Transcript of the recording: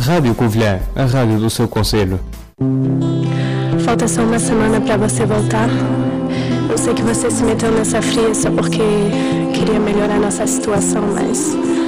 Rádio Covilhã, a rádio do seu concelho. Falta só uma semana para você voltar. Eu sei que você se meteu nessa fria só porque queria melhorar nossa situação, mas